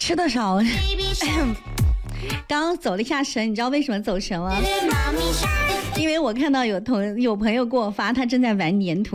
吃的少。刚刚走了一下神，你知道为什么走神了？因为我看到有朋友给我发，他正在玩粘土。